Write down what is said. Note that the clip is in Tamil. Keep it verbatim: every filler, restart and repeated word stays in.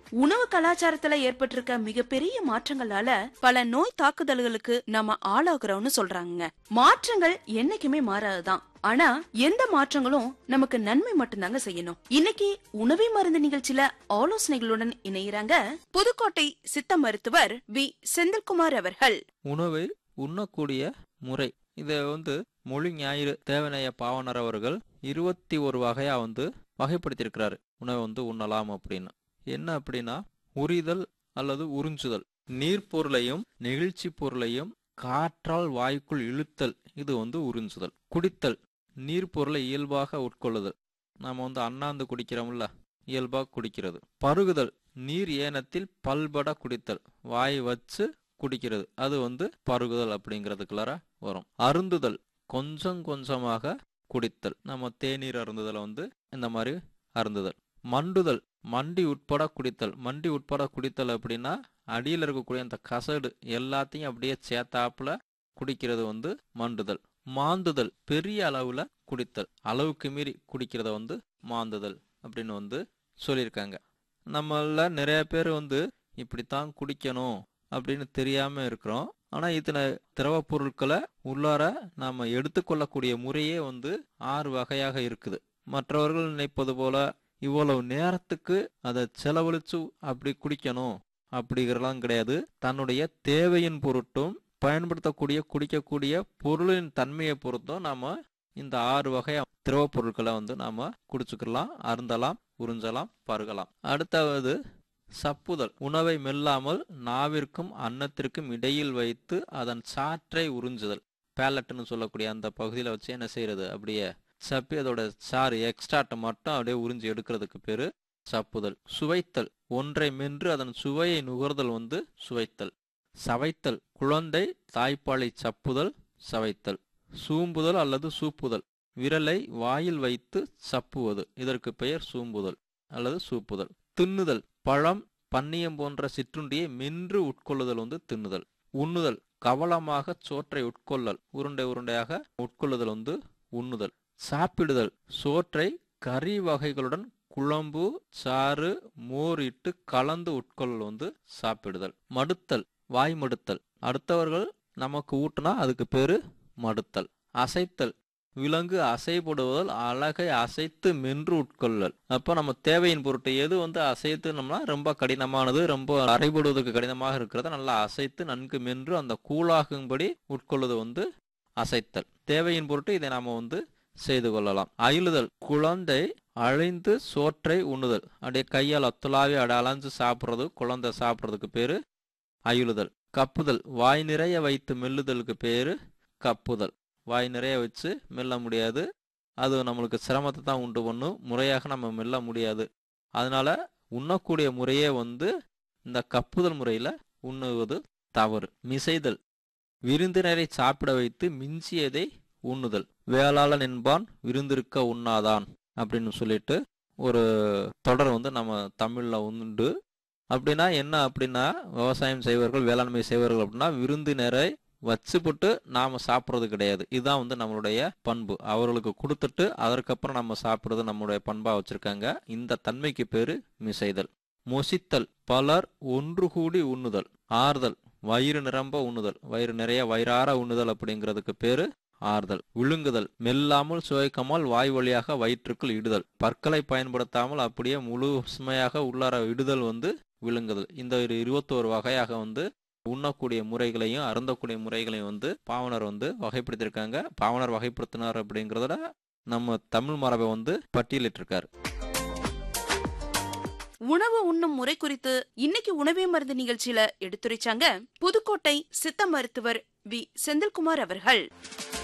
உணவு கலாச்சாரத்துல ஏற்பட்டிருக்க மிகப்பெரிய மாற்றங்களால பல நோய் தாக்குதல்களுக்கு நம்ம ஆளாகிறோம்னு சொல்றாங்க. மாற்றங்கள் என்னைக்குமே மாறாதுதான். ஆனா எந்த மாற்றங்களும் நமக்கு நன்மை மட்டும்தாங்க செய்யணும். இன்னைக்கு உணவே மருந்து நிகழ்ச்சியில ஆலோசனைகளுடன் இணைகிறாங்க புதுக்கோட்டை சித்த மருத்துவர் வி செந்தில்குமார் அவர்கள். உணவை உண்ணக்கூடிய முறை இதை வந்து மொழி ஞாயிறு தேவனைய பாவனர் அவர்கள் இருபத்தி ஒரு வகையா வந்து வகைப்படுத்தியிருக்கிறாரு. உணவை வந்து உண்ணலாம் அப்படின்னு. என்ன அப்படின்னா, உரிதல் அல்லது உறிஞ்சுதல், நீர்ப்பொருளையும் நெகிழ்ச்சி பொருளையும் காற்றால் வாய்க்குள் இழுத்தல், இது வந்து உறிஞ்சுதல். குடித்தல், நீர்ப்பொருளை இயல்பாக உட்கொள்ளுதல், நாம வந்து அண்ணாந்து குடிக்கிறோம்ல, இயல்பாக குடிக்கிறது. பருகுதல், நீர் ஏனத்தில் பல்பட குடித்தல், வாய் வச்சு குடிக்கிறது, அது வந்து பருகுதல் அப்படிங்கிறதுக்குள்ளார வரும். அருந்துதல், கொஞ்சம் கொஞ்சமாக குடித்தல், நம்ம தேநீர் அருந்துதலை வந்து இந்த மாதிரி அருந்துதல். மண்டுதல், மண்டி உட்பட குடித்தல். மண்டி உட்பட குடித்தல் அப்படின்னா அடியில் இருக்கக்கூடிய அந்த கசடு எல்லாத்தையும் அப்படியே சேர்த்தாப்புல குடிக்கிறது வந்து மண்டுதல். மாந்துதல், பெரிய அளவுல குடித்தல், அளவுக்கு மீறி குடிக்கிறத வந்து மாந்துதல் அப்படின்னு வந்து சொல்லியிருக்காங்க. நம்மள நிறைய பேர் வந்து இப்படித்தான் குடிக்கணும் அப்படின்னு தெரியாம இருக்கிறோம். ஆனா இத்தனை திரவ பொருட்களை உள்ளார நாம எடுத்துக்கொள்ளக்கூடிய முறையே வந்து ஆறு வகையாக இருக்குது. மற்றவர்கள் நினைப்பது போல இவ்வளவு நேரத்துக்கு அதை செலவழிச்சு அப்படி குடிக்கணும் அப்படிங்கிறலாம் கிடையாது. தன்னுடைய தேவையின் பொருட்டும் பயன்படுத்தக்கூடிய குடிக்கக்கூடிய பொருளின் தன்மையை பொறுத்தும் நாம இந்த ஆறு வகை திரவ பொருட்களை வந்து நாம குடிச்சுக்கலாம், அருந்தலாம், உறிஞ்சலாம், பருகலாம். அடுத்தாவது சப்புதல், உணவை மெல்லாமல் நாவிற்கும் அன்னத்திற்கும் இடையில் வைத்து அதன் சாற்றை உறிஞ்சுதல். பேலட்னு சொல்லக்கூடிய அந்த பகுதியில வச்சு என்ன செய்யறது, அப்படியே சப்பி அதோட சாறு எக்ஸ்ட்ராட்டை மட்டும் அப்படியே உறிஞ்சி எடுக்கிறதுக்கு பேரு சப்புதல். சுவைத்தல், ஒன்றை மென்று அதன் சுவையை நுகர்தல் வந்து சுவைத்தல். சவைத்தல், குழந்தை தாய்ப்பாலை சப்புதல், சவைத்தல். சூம்புதல் அல்லது சூப்புதல், விரலை வாயில் வைத்து சப்புவது, இதற்கு பெயர் சூம்புதல் அல்லது சூப்புதல். தின்னுதல், பழம் பன்னியம் போன்ற சிற்றுண்டியை மென்று உட்கொள்ளுதல் வந்து தின்னுதல். உண்ணுதல், கவலமாக சோற்றை உட்கொள்ளல், உருண்டை உருண்டையாக உட்கொள்ளுதல் வந்து உண்ணுதல். சாப்பிடுதல், சோற்றை கறி வகைகளுடன் குழம்பு சாறு மோர் இட்டு கலந்து உட்கொள்ளல் வந்து சாப்பிடுதல். மடுத்தல், வாய் மடுத்தல், அடுத்தவர்கள் நமக்கு ஊட்டினா அதுக்கு பேரு மடுத்தல். அசைத்தல், விலங்கு அசைப்படுவதால் அழகை அசைத்து மென்று உட்கொள்ளல். அப்போ நம்ம தேவையின் பொருட்டு எது வந்து அசைத்துனோம்னா ரொம்ப கடினமானது, ரொம்ப அரைபடுவதற்கு கடினமாக இருக்கிறத நல்லா அசைத்து நன்கு மென்று அந்த கூழாகும்படி உட்கொள்வது வந்து அசைத்தல். தேவையின் பொருட்டு இதை நாம வந்து செய்து கொள்ளலாம். அயிலுதல், குழந்தை அழிந்து சோற்றை உண்ணுதல், அப்படியே கையால் அத்துலாவி அட அலைஞ்சு சாப்பிட்றது, குழந்தை சாப்பிட்றதுக்கு பேரு அயிலுதல். கப்புதல், வாய் நிறைய வைத்து மெல்லுதலுக்கு பேரு கப்புதல். வாய் நிறைய வச்சு மெல்ல முடியாது, அது நம்மளுக்கு சிரமத்தை தான் உண்டு பண்ணும், முறையாக நம்ம மெல்ல முடியாது. அதனால உண்ணக்கூடிய முறையே வந்து இந்த கப்புதல் முறையில உண்ணுவது தவறு. மிசைதல், விருந்தினரை சாப்பிட வைத்து மிஞ்சியதை உண்ணுதல். வேளாளன் என்பான் விருந்திருக்க உண்ணாதான் அப்படின்னு சொல்லிட்டு ஒரு தொடர் வந்து நம்ம தமிழ்ல உண்டு. அப்படின்னா என்ன அப்படின்னா, விவசாயம் செய்வர்கள் வேளாண்மை செய்வர்கள் அப்படின்னா விருந்தினரை வச்சுப்பட்டு நாம சாப்பிட்றது கிடையாது. இதுதான் வந்து நம்மளுடைய பண்பு. அவர்களுக்கு கொடுத்துட்டு அதற்கப்புறம் நம்ம சாப்பிட்றது நம்மளுடைய பண்பா வச்சிருக்காங்க. இந்த தன்மைக்கு பேரு மிசைதல். மொசித்தல், பலர் ஒன்று கூடி உண்ணுதல். ஆறுதல், வயிறு நிரம்ப உண்ணுதல், வயிறு நிறைய வயிறார உண்ணுதல் அப்படிங்கிறதுக்கு பேரு ஆறுதல். விழுங்குதல், மெல்லாமல் சுவைக்காமல் வாய் வழியாக வயிற்றுக்குள் இடுதல். பற்களை பயன்படுத்தாமல் அப்படியே முழு சுமையாக உள்ளார இடுதல் வந்து விழுங்குதல். இந்த ஒரு இருபத்தோரு வகையாக வந்து உண்ணக்கூடிய முறைகளையும் அருந்தக்கூடிய முறைகளையும் வந்து பாவனர் வந்து வகைப்படுத்தியிருக்காங்க. பாவனர் வகைப்படுத்தினார் அப்படிங்கிறத நம்ம தமிழ் மரபை வந்து பட்டியலிட்டிருக்காரு. உணவு உண்ணும் முறை குறித்து இன்னைக்கு உணவே மருந்து நிகழ்ச்சியில எடுத்துரைச்சாங்க புதுக்கோட்டை சித்த மருத்துவர் வி செந்தில்குமார் அவர்கள்.